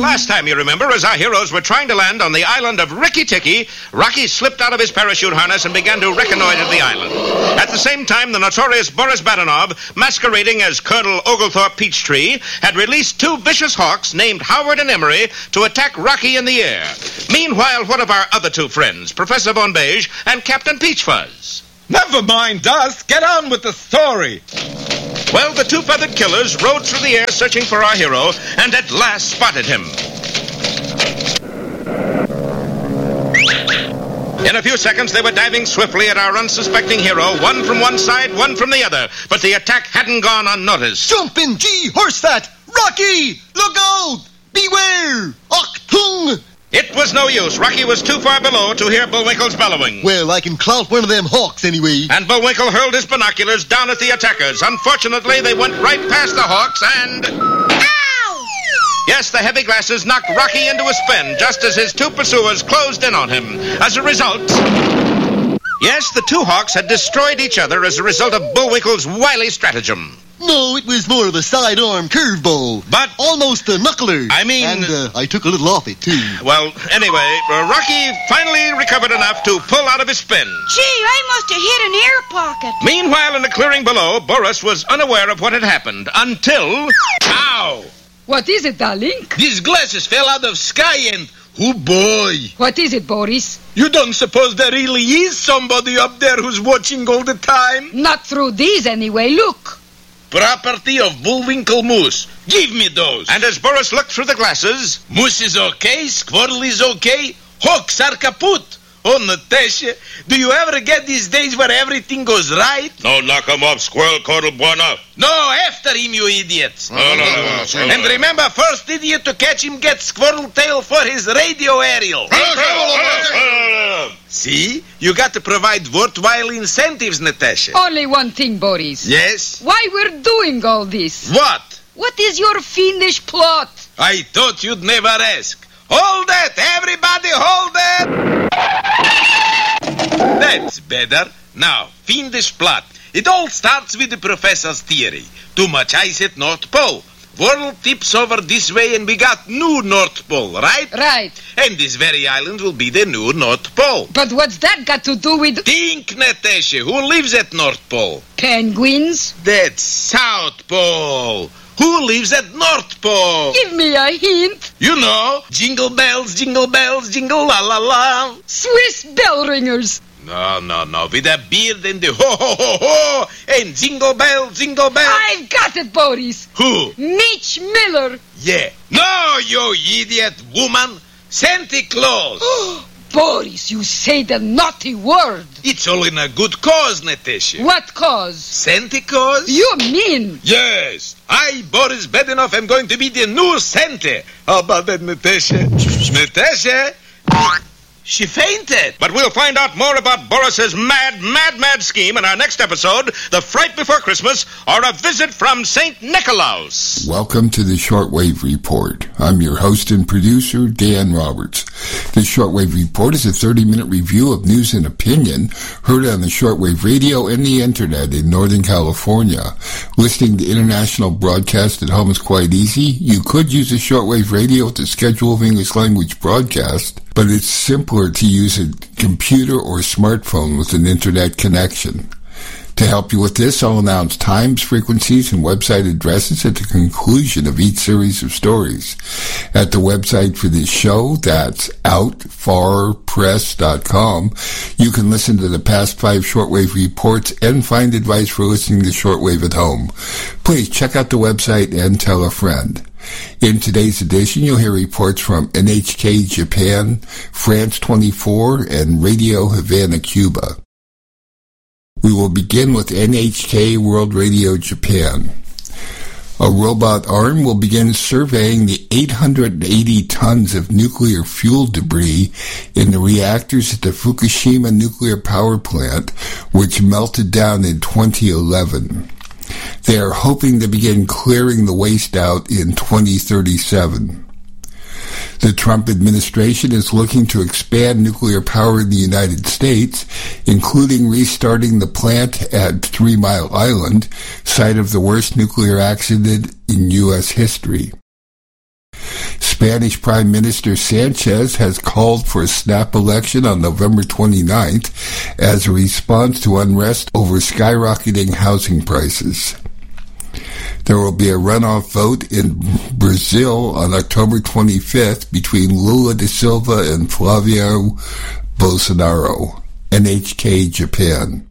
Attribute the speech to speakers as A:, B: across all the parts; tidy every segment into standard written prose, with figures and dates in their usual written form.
A: Last time, you remember, as our heroes were trying to land on the island of Rikki-Tikki, Rocky slipped out of his parachute harness and began to reconnoiter the island. At the same time, the notorious Boris Badenov, masquerading as Colonel Oglethorpe Peachtree, had released two vicious hawks named Howard and Emery to attack Rocky in the air. Meanwhile, what of our other two friends, Professor Von Beige and Captain Peachfuzz?
B: Never mind us. Get on with the story.
A: Well, the two feathered killers rode through the air searching for our hero and at last spotted him. In a few seconds, they were diving swiftly at our unsuspecting hero, one from one side, one from the other. But the attack hadn't gone unnoticed.
C: Jumpin' G, horse fat! Rocky! Look out! Beware! Achtung!
A: It was no use. Rocky was too far below to hear Bullwinkle's bellowing.
C: Well, I can clout one of them hawks anyway.
A: And Bullwinkle hurled his binoculars down at the attackers. Unfortunately, they went right past the hawks and...
D: Ow!
A: Yes, the heavy glasses knocked Rocky into a spin just as his two pursuers closed in on him. As a result... Yes, the two hawks had destroyed each other as a result of Bullwinkle's wily stratagem.
C: No, it was more of a sidearm curveball.
A: But...
C: almost a knuckler.
A: I mean...
C: And I took a little off it, too.
A: Well, anyway, Rocky finally recovered enough to pull out of his spin.
D: Gee, I must have hit an air pocket.
A: Meanwhile, in the clearing below, Boris was unaware of what had happened until...
E: Ow!
F: What is it, darling?
E: These glasses fell out of sky and... oh, boy.
F: What is it, Boris?
E: You don't suppose there really is somebody up there who's watching all the time?
F: Not through these, anyway. Look.
E: Property of Bullwinkle Moose. Give me those.
A: And as Boris looked through the glasses...
E: Moose is okay, Squirrel is okay, hawks are kaput. Oh, Natasha, do you ever get these days where everything goes right?
A: No, knock him off, Squirrel, Cortal Bueno.
E: No, after him, you idiots.
A: No.
E: And remember, first idiot to catch him gets Squirrel Tail for his radio aerial. See? You got to provide worthwhile incentives, Natasha.
F: Only one thing, Boris.
E: Yes?
F: Why we're doing all this?
E: What?
F: What is your fiendish plot?
E: I thought you'd never ask. Hold it! Everybody hold it! That's better. Now, fiendish plot. It all starts with the professor's theory. Too much ice at North Pole. World tips over this way and we got new North Pole, right?
F: Right.
E: And this very island will be the new North Pole.
F: But what's that got to do with...
E: Think, Natasha, who lives at North Pole?
F: penguins?
E: That's South Pole. Who lives at North Pole?
F: Give me a hint.
E: You know, jingle bells, jingle la la la.
F: Swiss bell ringers.
E: No, with a beard and the ho, and jingle bell, jingle bell.
F: I've got it, Boris.
E: Who?
F: Mitch Miller.
E: Yeah. No, you idiot woman. Santa Claus.
F: Boris, you say the naughty word.
E: It's all in a good cause, Natasha.
F: What cause?
E: Santa Claus?
F: You mean?
E: Yes. I, Boris Badenov, am going to be the new Santa. How about that, Natasha? Natasha? She fainted.
A: But we'll find out more about Boris's mad scheme in our next episode, The Fright Before Christmas, or A Visit from St. Nicolaus.
G: Welcome to the Shortwave Report. I'm your host and producer, Dan Roberts. The Shortwave Report is a 30-minute review of news and opinion heard on the shortwave radio and the internet in Northern California. Listening to international broadcast at home is quite easy. You could use a shortwave radio with a schedule of English language broadcast, but it's simpler to use a computer or smartphone with an internet connection. To help you with this, I'll announce times, frequencies, and website addresses at the conclusion of each series of stories. At the website for this show, that's outfarpress.com, you can listen to the past 5 shortwave reports and find advice for listening to shortwave at home. Please check out the website and tell a friend. In today's edition, you'll hear reports from NHK Japan, France 24, and Radio Havana, Cuba. We will begin with NHK World Radio Japan. A robot arm will begin surveying the 880 tons of nuclear fuel debris in the reactors at the Fukushima nuclear power plant, which melted down in 2011. They are hoping to begin clearing the waste out in 2037. The Trump administration is looking to expand nuclear power in the United States, including restarting the plant at 3 Mile Island, site of the worst nuclear accident in U.S. history. Spanish Prime Minister Sanchez has called for a snap election on November 29th as a response to unrest over skyrocketing housing prices. There will be a runoff vote in Brazil on October 25th between Lula da Silva and Flavio Bolsonaro. NHK Japan.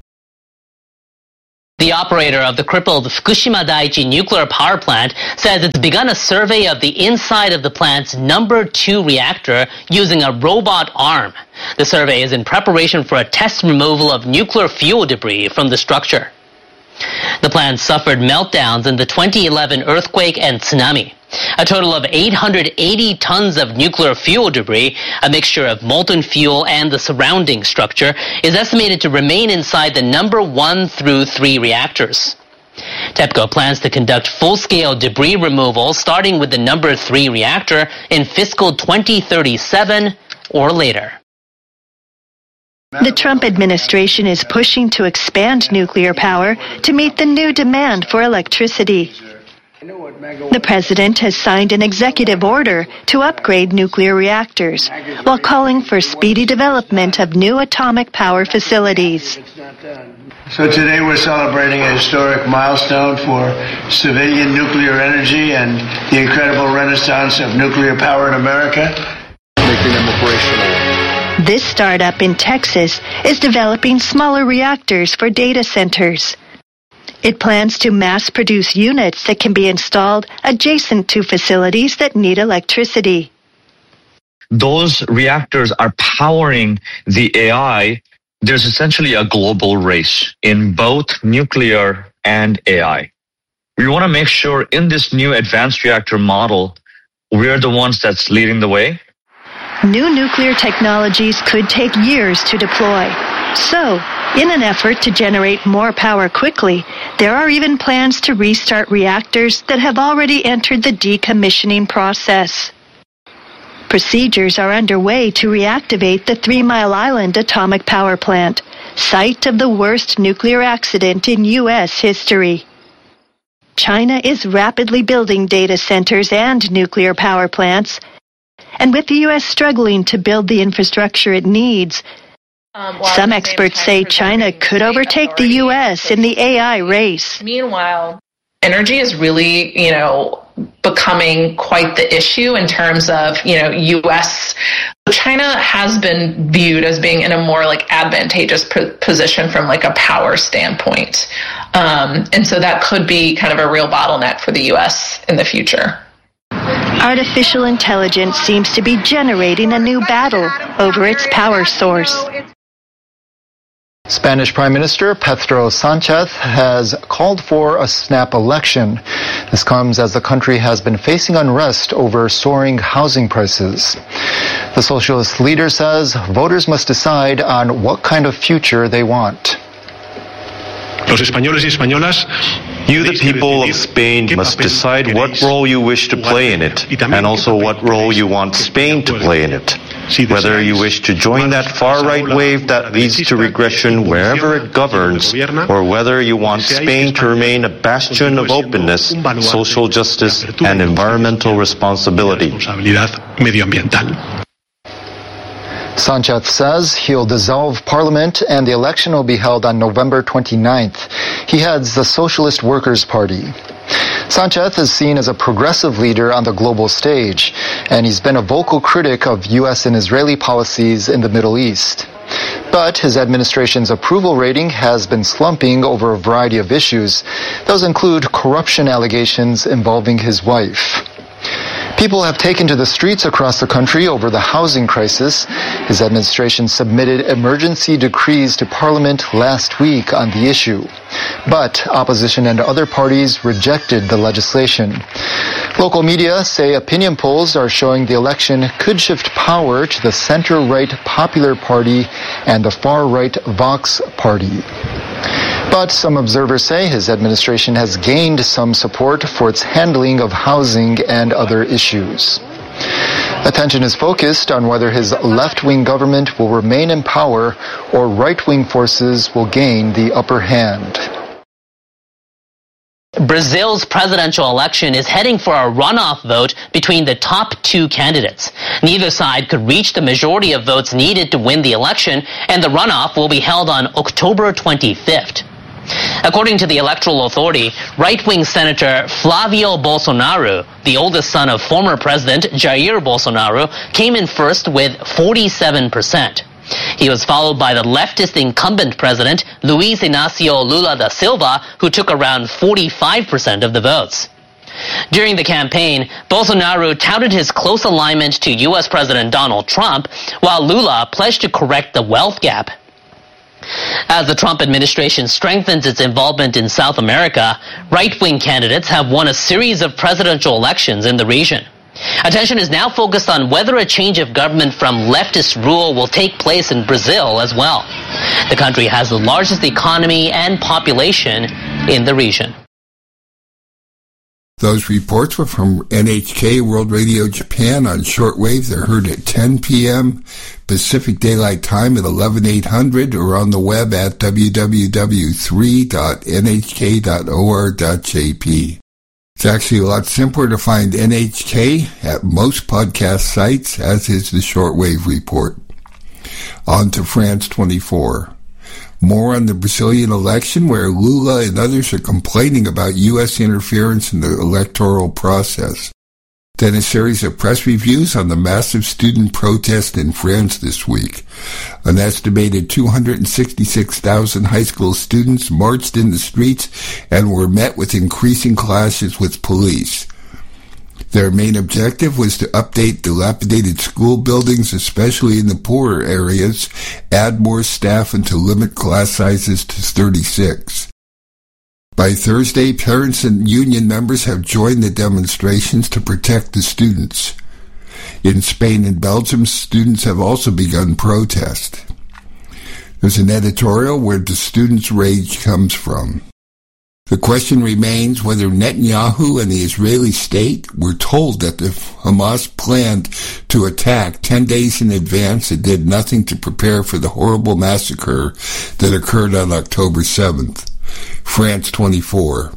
H: The operator of the crippled Fukushima Daiichi nuclear power plant says it's begun a survey of the inside of the plant's number 2 reactor using a robot arm. The survey is in preparation for a test removal of nuclear fuel debris from the structure. The plant suffered meltdowns in the 2011 earthquake and tsunami. A total of 880 tons of nuclear fuel debris, a mixture of molten fuel and the surrounding structure, is estimated to remain inside the number 1 through 3 reactors. TEPCO plans to conduct full-scale debris removal starting with the number 3 reactor in fiscal 2037 or later.
I: The Trump administration is pushing to expand nuclear power to meet the new demand for electricity. The president has signed an executive order to upgrade nuclear reactors while calling for speedy development of new atomic power facilities.
J: So today we're celebrating a historic milestone for civilian nuclear energy and the incredible renaissance of nuclear power in America.
C: Making them operational.
I: This startup in Texas is developing smaller reactors for data centers. It plans to mass-produce units that can be installed adjacent to facilities that need electricity.
K: Those reactors are powering the AI. There's essentially a global race in both nuclear and AI. We want to make sure in this new advanced reactor model, we're the ones that's leading the way.
I: New nuclear technologies could take years to deploy. So, in an effort to generate more power quickly, there are even plans to restart reactors that have already entered the decommissioning process. Procedures are underway to reactivate the 3 Mile Island atomic power plant, site of the worst nuclear accident in U.S. history. China is rapidly building data centers and nuclear power plants, and with the U.S. struggling to build the infrastructure it needs, some experts say China could overtake the U.S. in the AI race.
L: Meanwhile, energy is really, becoming quite the issue in terms of, U.S. China has been viewed as being in a more advantageous position from a power standpoint. And so that could be kind of a real bottleneck for the U.S. in the future.
I: Artificial intelligence seems to be generating a new battle over its power source.
M: Spanish Prime Minister Pedro Sanchez has called for a snap election. This comes as the country has been facing unrest over soaring housing prices. The socialist leader says voters must decide on what kind of future they want.
N: Los españoles y españolas,
O: you, the people of Spain, must decide what role you wish to play in it, and also what role you want Spain to play in it. Whether you wish to join that far-right wave that leads to regression wherever it governs, or whether you want Spain to remain a bastion of openness, social justice, and environmental responsibility.
M: Sanchez says he'll dissolve parliament and the election will be held on November 29th. He heads the Socialist Workers' Party. Sanchez is seen as a progressive leader on the global stage, and he's been a vocal critic of U.S. and Israeli policies in the Middle East. But his administration's approval rating has been slumping over a variety of issues. Those include corruption allegations involving his wife. People have taken to the streets across the country over the housing crisis. His administration submitted emergency decrees to Parliament last week on the issue. But opposition and other parties rejected the legislation. Local media say opinion polls are showing the election could shift power to the center-right Popular Party and the far-right Vox Party. But some observers say his administration has gained some support for its handling of housing and other issues. Attention is focused on whether his left-wing government will remain in power or right-wing forces will gain the upper hand.
H: Brazil's presidential election is heading for a runoff vote between the top two candidates. Neither side could reach the majority of votes needed to win the election, and the runoff will be held on October 25th. According to the Electoral Authority, right-wing Senator Flavio Bolsonaro, the oldest son of former President Jair Bolsonaro, came in first with 47%. He was followed by the leftist incumbent president, Luiz Inácio Lula da Silva, who took around 45% of the votes. During the campaign, Bolsonaro touted his close alignment to U.S. President Donald Trump, while Lula pledged to correct the wealth gap. As the Trump administration strengthens its involvement in South America, right-wing candidates have won a series of presidential elections in the region. Attention is now focused on whether a change of government from leftist rule will take place in Brazil as well. The country has the largest economy and population in the region.
G: Those reports were from NHK World Radio Japan on shortwave. They're heard at 10 p.m. Pacific Daylight Time at 11/800 or on the web at www.3.nhk.or.jp. It's actually a lot simpler to find NHK at most podcast sites, as is the shortwave report. On to France 24. More on the Brazilian election, where Lula and others are complaining about U.S. interference in the electoral process. Then a series of press reviews on the massive student protest in France this week. An estimated 266,000 high school students marched in the streets and were met with increasing clashes with police. Their main objective was to update dilapidated school buildings, especially in the poorer areas, add more staff, and to limit class sizes to 36. By Thursday, parents and union members have joined the demonstrations to protect the students. In Spain and Belgium, students have also begun protest. There's an editorial where the students' rage comes from. The question remains whether Netanyahu and the Israeli state were told that the Hamas planned to attack 10 days in advance and did nothing to prepare for the horrible massacre that occurred on October 7th. France 24.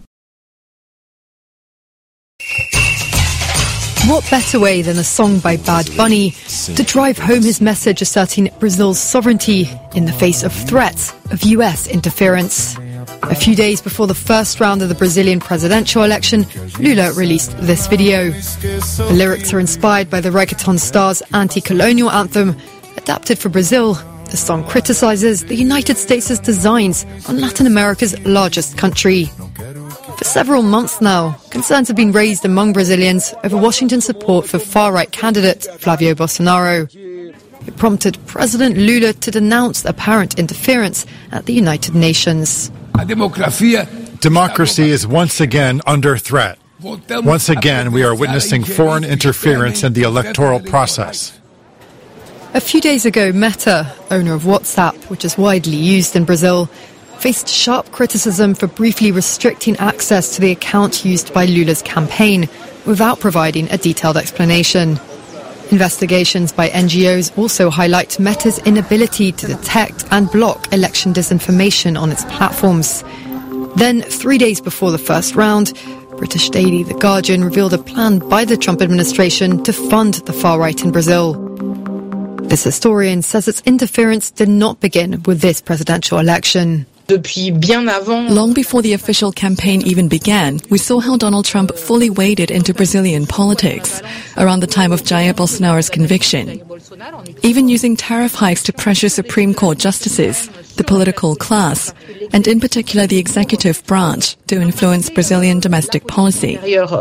P: What better way than a song by Bad Bunny to drive home his message asserting Brazil's sovereignty in the face of threats of US interference? A few days before the first round of the Brazilian presidential election, Lula released this video. The lyrics are inspired by the reggaeton star's anti-colonial anthem, adapted for Brazil. The song criticizes the United States' designs on Latin America's largest country. For several months now, concerns have been raised among Brazilians over Washington's support for far-right candidate Flavio Bolsonaro. It prompted President Lula to denounce apparent interference at the United Nations.
Q: Democracy is once again under threat. Once again, we are witnessing foreign interference in the electoral process.
P: A few days ago, Meta, owner of WhatsApp, which is widely used in Brazil, faced sharp criticism for briefly restricting access to the account used by Lula's campaign without providing a detailed explanation. Investigations by NGOs also highlight Meta's inability to detect and block election disinformation on its platforms. Then, 3 days before the first round, British daily The Guardian revealed a plan by the Trump administration to fund the far right in Brazil. This historian says its interference did not begin with this presidential election.
R: Long before the official campaign even began, we saw how Donald Trump fully waded into Brazilian politics around the time of Jair Bolsonaro's conviction, even using tariff hikes to pressure Supreme Court justices, the political class, and in particular the executive branch to influence Brazilian domestic policy.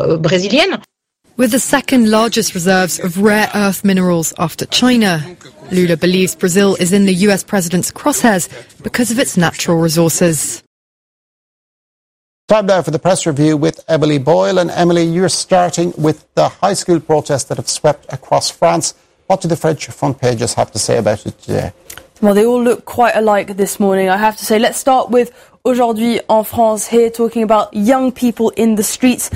P: With the second largest reserves of rare earth minerals after China, Lula believes Brazil is in the US president's crosshairs because of its natural resources.
S: Time now for the press review with Emily Boyle. And Emily, you're starting with the high school protests that have swept across France. What do the French front pages have to say about it today?
T: Well, they all look quite alike this morning, I have to say. Let's start with aujourd'hui en France. Here talking about young people in the streets,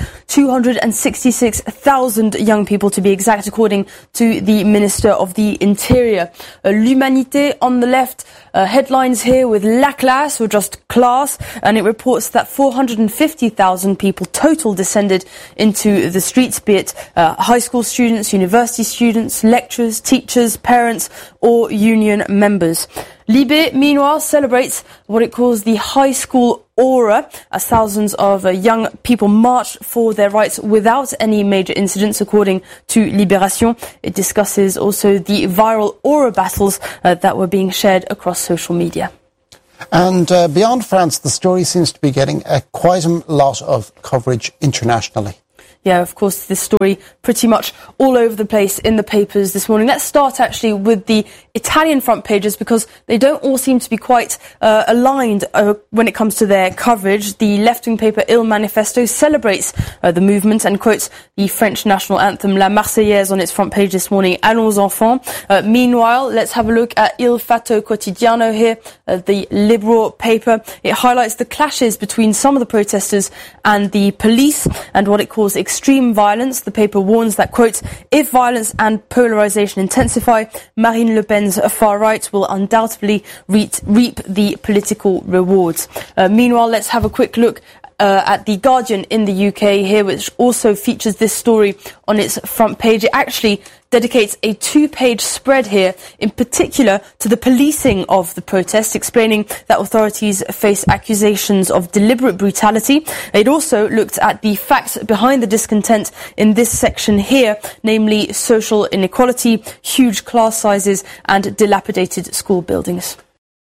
T: 266,000 young people to be exact, according to the Minister of the Interior. L'Humanité on the left, headlines here with La Classe, or just class, and it reports that 450,000 people total descended into the streets, be it high school students, university students, lecturers, teachers, parents, or union members. Libé, meanwhile, celebrates what it calls the high school aura, as thousands of young people marched for their rights without any major incidents, according to Libération. It discusses also the viral aura battles that were being shared across social media.
S: And beyond France, the story seems to be getting quite a lot of coverage internationally.
T: Yeah, of course, this story pretty much all over the place in the papers this morning. Let's start actually with the Italian front pages, because they don't all seem to be quite aligned when it comes to their coverage. The left-wing paper Il Manifesto celebrates the movement and quotes the French national anthem La Marseillaise on its front page this morning, Allons enfants. Meanwhile, let's have a look at Il Fatto Quotidiano here, the liberal paper. It highlights the clashes between some of the protesters and the police and what it calls extreme violence. The paper warns that, quote, if violence and polarization intensify, Marine Le Pen's far right will undoubtedly reap the political rewards. Meanwhile, let's have a quick look at The Guardian in the UK here, which also features this story on its front page. It actually dedicates a 2-page spread here, in particular to the policing of the protests, explaining that authorities face accusations of deliberate brutality. It also looked at the facts behind the discontent in this section here, namely social inequality, huge class sizes, and dilapidated school buildings.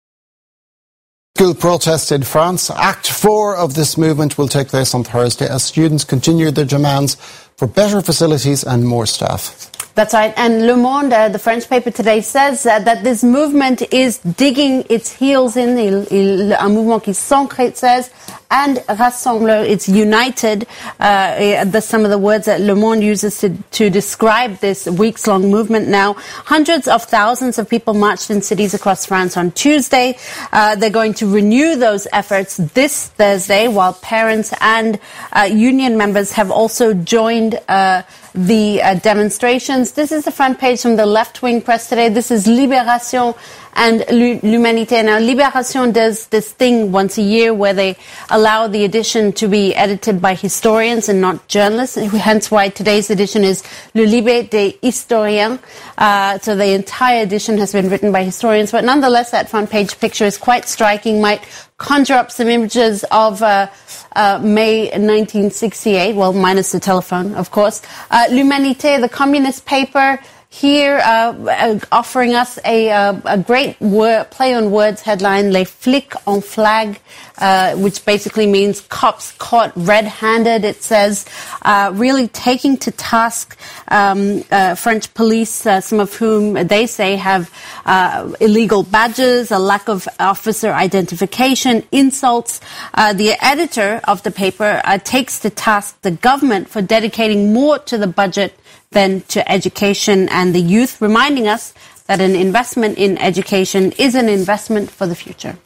S: School protest in France. Act 4 of this movement will take place on Thursday as students continue their demands for better facilities and more staff.
U: That's right. And Le Monde, the French paper today, says that this movement is digging its heels in. Un mouvement qui s'ancre, it says, and rassemble. It's united. Some of the words that Le Monde uses to describe this weeks-long movement now. Hundreds of thousands of people marched in cities across France on Tuesday. They're going to renew those efforts this Thursday, while parents and union members have also joined the demonstrations. This is the front page from the left-wing press today. This is Libération and L'Humanité. Now, Libération does this thing once a year where they allow the edition to be edited by historians and not journalists, hence why today's edition is Le Libé des Historiens. So the entire edition has been written by historians, but nonetheless, that front page picture is quite striking, might conjure up some images of May 1968, well, minus the telephone, of course. L'Humanité, the communist paper, here offering us a great play on words headline, Les flics en flag, which basically means cops caught red-handed. It says really taking to task French police, some of whom they say have illegal badges, a lack of officer identification, insults. The editor of the paper takes to task the government for dedicating more to the budget than to education and the youth, reminding us that an investment in education is an investment for the future.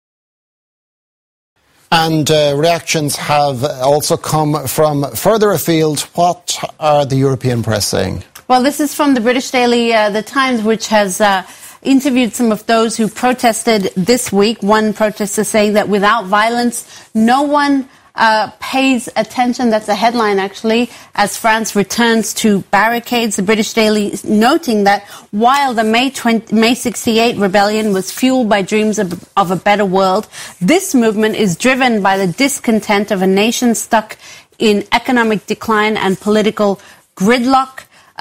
S: And reactions have also come from further afield. What are the European press saying?
U: Well, this is from the British daily The Times, which has interviewed some of those who protested this week. One protester saying that without violence, no one pays attention. That's a headline, actually, as France returns to barricades. The British Daily noting that while the May 68 rebellion was fueled by dreams of a better world, this movement is driven by the discontent of a nation stuck in economic decline and political gridlock.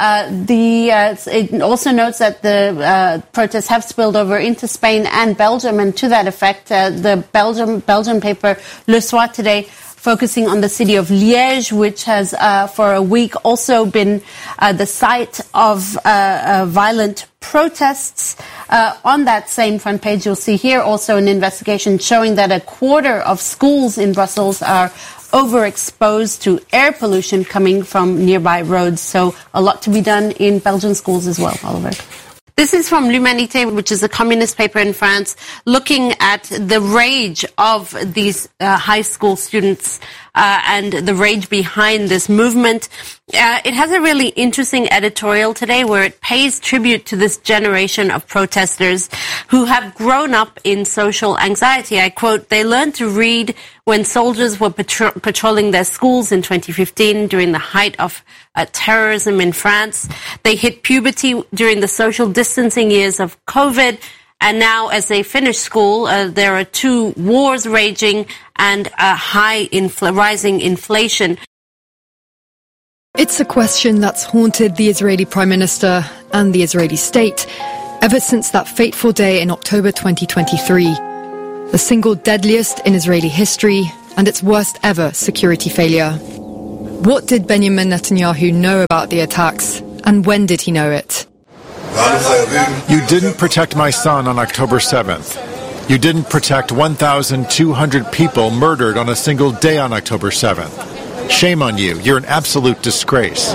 U: It also notes that the protests have spilled over into Spain and Belgium, and to that effect, the Belgian paper Le Soir today focusing on the city of Liège, which has for a week also been the site of violent protests. On that same front page, you'll see here also an investigation showing that a quarter of schools in Brussels are overexposed to air pollution coming from nearby roads. So a lot to be done in Belgian schools as well, Oliver. This is from L'Humanité, which is a communist paper in France, looking at the rage of these high school students and the rage behind this movement. It has a really interesting editorial today where it pays tribute to this generation of protesters who have grown up in social anxiety. I quote, "They learned to read when soldiers were patrolling their schools in 2015 during the height of terrorism in France. They hit puberty during the social distancing years of COVID. And now, as they finish school, there are 2 wars raging and a rising inflation."
P: It's a question that's haunted the Israeli Prime Minister and the Israeli state ever since that fateful day in October 2023. The single deadliest in Israeli history and its worst ever security failure. What did Benjamin Netanyahu know about the attacks, and when did he know it?
Q: You didn't protect my son on October 7th. You didn't protect 1,200 people murdered on a single day on October 7th. Shame on you. You're an absolute disgrace.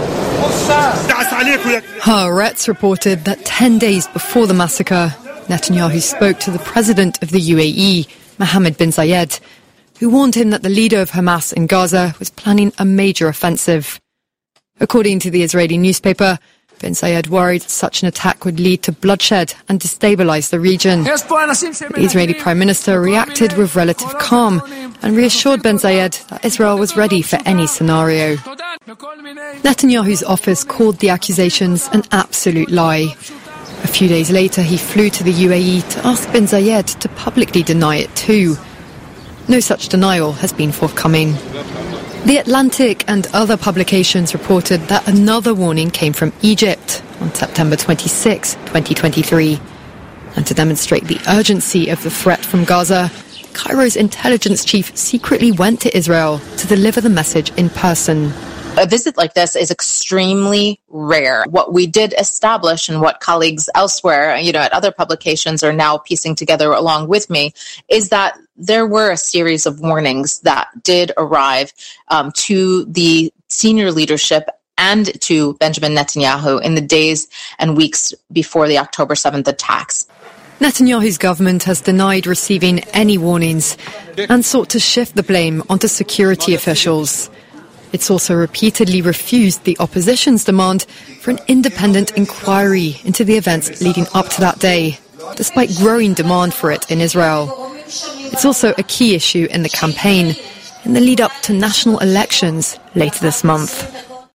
P: Haaretz reported that 10 days before the massacre, Netanyahu spoke to the president of the UAE, Mohammed bin Zayed, who warned him that the leader of Hamas in Gaza was planning a major offensive. According to the Israeli newspaper, bin Zayed worried such an attack would lead to bloodshed and destabilize the region. The Israeli Prime Minister reacted with relative calm and reassured bin Zayed that Israel was ready for any scenario. Netanyahu's office called the accusations an absolute lie. A few days later, he flew to the UAE to ask bin Zayed to publicly deny it too. No such denial has been forthcoming. The Atlantic and other publications reported that another warning came from Egypt on September 26, 2023. And to demonstrate the urgency of the threat from Gaza, Cairo's intelligence chief secretly went to Israel to deliver the message in person.
B: A visit like this is extremely rare. What we did establish, and what colleagues elsewhere, at other publications are now piecing together along with me, is that there were a series of warnings that did arrive to the senior leadership and to Benjamin Netanyahu in the days and weeks before the October 7th attacks.
P: Netanyahu's government has denied receiving any warnings and sought to shift the blame onto security officials. It's also repeatedly refused the opposition's demand for an independent inquiry into the events leading up to that day, despite growing demand for it in Israel. It's also a key issue in the campaign, in the lead-up to national elections later this month.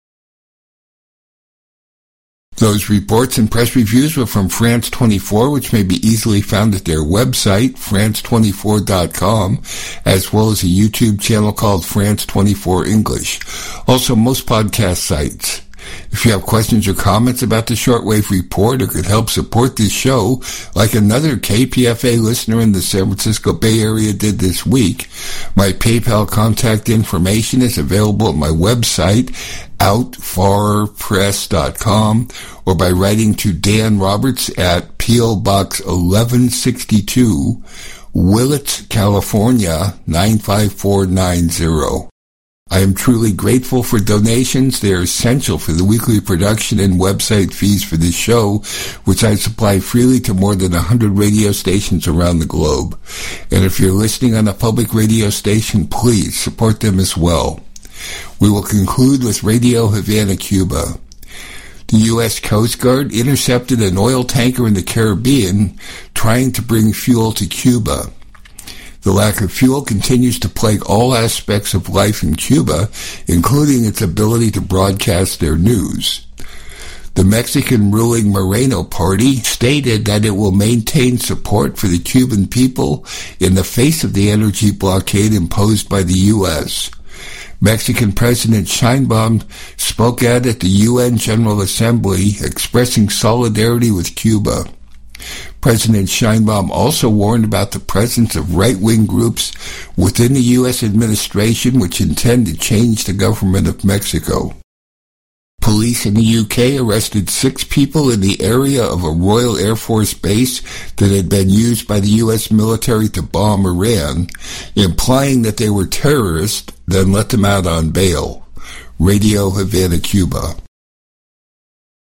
G: Those reports and press reviews were from France 24, which may be easily found at their website, France24.com, as well as a YouTube channel called France 24 English. Also, most podcast sites. If you have questions or comments about the Shortwave Report or could help support this show, like another KPFA listener in the San Francisco Bay Area did this week, my PayPal contact information is available at my website, outfarpress.com, or by writing to Dan Roberts at P.O. Box 1162, Willits, California, 95490. I am truly grateful for donations. They are essential for the weekly production and website fees for this show, which I supply freely to more than 100 radio stations around the globe. And if you're listening on a public radio station, please support them as well. We will conclude with Radio Havana, Cuba. The U.S. Coast Guard intercepted an oil tanker in the Caribbean trying to bring fuel to Cuba. The lack of fuel continues to plague all aspects of life in Cuba, including its ability to broadcast their news. The Mexican ruling Moreno Party stated that it will maintain support for the Cuban people in the face of the energy blockade imposed by the U.S. Mexican President Sheinbaum spoke out at the UN General Assembly expressing solidarity with Cuba. President Sheinbaum also warned about the presence of right-wing groups within the U.S. administration which intend to change the government of Mexico. Police in the UK arrested 6 people in the area of a Royal Air Force base that had been used by the U.S. military to bomb Iran, implying that they were terrorists, then let them out on bail. Radio Havana, Cuba.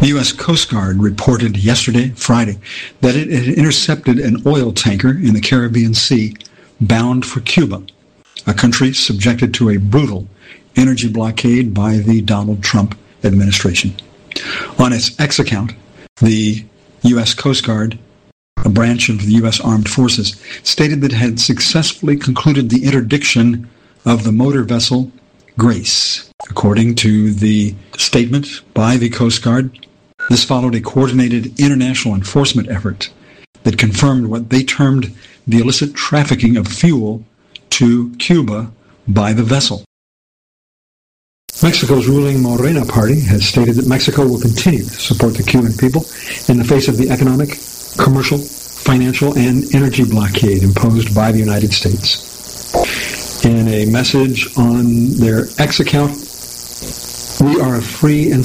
D: The U.S. Coast Guard reported yesterday, Friday, that it had intercepted an oil tanker in the Caribbean Sea bound for Cuba, a country subjected to a brutal energy blockade by the Donald Trump administration. On its X account, the U.S. Coast Guard, a branch of the U.S. Armed Forces, stated that it had successfully concluded the interdiction of the motor vessel Grace. According to the statement by the Coast Guard, this followed a coordinated international enforcement effort that confirmed what they termed the illicit trafficking of fuel to Cuba by the vessel. Mexico's ruling Morena party has stated that Mexico will continue to support the Cuban people in the face of the economic, commercial, financial, and energy blockade imposed by the United States. In a message on their X account, "We are a free and